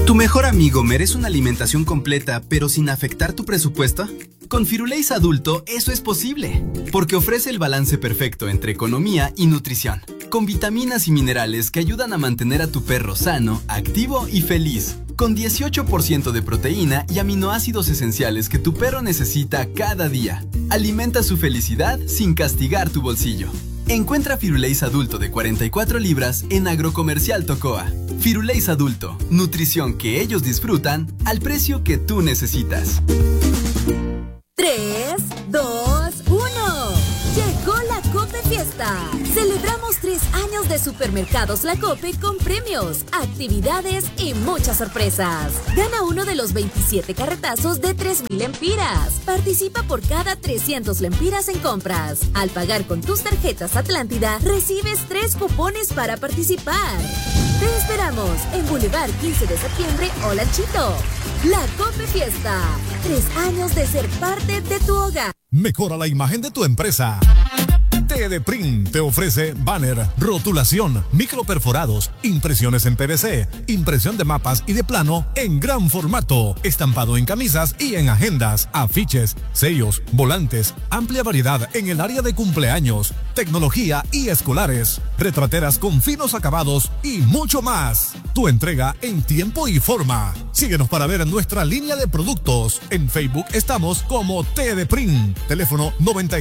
¿Tu mejor amigo merece una alimentación completa pero sin afectar tu presupuesto? Con Firulais Adulto eso es posible, porque ofrece el balance perfecto entre economía y nutrición, con vitaminas y minerales que ayudan a mantener a tu perro sano, activo y feliz, con 18% de proteína y aminoácidos esenciales que tu perro necesita cada día. Alimenta su felicidad sin castigar tu bolsillo. Encuentra Firulais Adulto de 44 libras en Agrocomercial Tocoa. Firulais Adulto, nutrición que ellos disfrutan al precio que tú necesitas. 3, 2, 1. Llegó la Cope Fiesta. Celebramos 3 años de Supermercados La Cope con premios, actividades y muchas sorpresas. Gana uno de los 27 carretazos de 3,000 lempiras. Participa por cada 300 lempiras en compras. Al pagar con tus tarjetas Atlántida, recibes 3 cupones para participar. Te esperamos en Boulevard 15 de septiembre o Lanchito. La Cope Fiesta. 3 años de ser parte de tu hogar. Mejora la imagen de tu empresa. TDPrint te ofrece banner, rotulación, microperforados, impresiones en PVC, impresión de mapas y de plano en gran formato, estampado en camisas y en agendas, afiches, sellos, volantes, amplia variedad en el área de cumpleaños, tecnología y escolares, retrateras con finos acabados y mucho más. Tu entrega en tiempo y forma. Síguenos para ver nuestra línea de productos. En Facebook estamos como TDPrint. Teléfono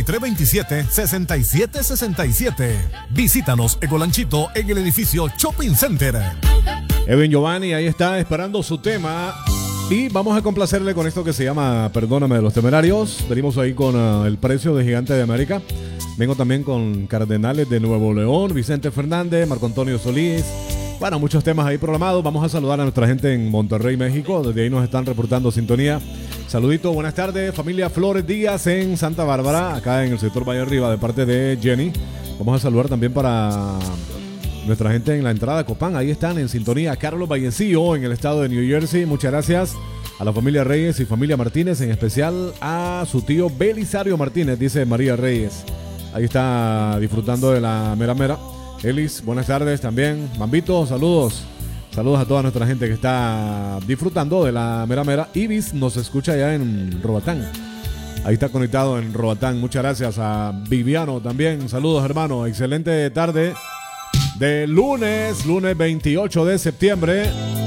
9327-6767. Visítanos en Olanchito en el edificio Shopping Center. Eben Giovanni ahí está esperando su tema. Y vamos a complacerle con esto que se llama Perdóname de los Temerarios. Venimos ahí con el precio de Gigante de América. Vengo también con Cardenales de Nuevo León, Vicente Fernández, Marco Antonio Solís. Bueno, muchos temas ahí programados. Vamos a saludar a nuestra gente en Monterrey, México. Desde ahí nos están reportando sintonía. Saludito, buenas tardes, familia Flores Díaz en Santa Bárbara, acá en el sector Valle Arriba, de parte de Jenny. Vamos a saludar también para nuestra gente en la entrada Copán. Ahí están en sintonía. Carlos Vallecillo en el estado de New Jersey. Muchas gracias a la familia Reyes y familia Martínez, en especial a su tío Belisario Martínez, dice María Reyes. Ahí está disfrutando de la mera mera. Elis, buenas tardes también. Mambito, saludos. Saludos a toda nuestra gente que está disfrutando de la mera mera. Ibis nos escucha ya en Roatán. Ahí está conectado en Roatán. Muchas gracias a Viviano también. Saludos, hermano. Excelente tarde de lunes 28 de septiembre.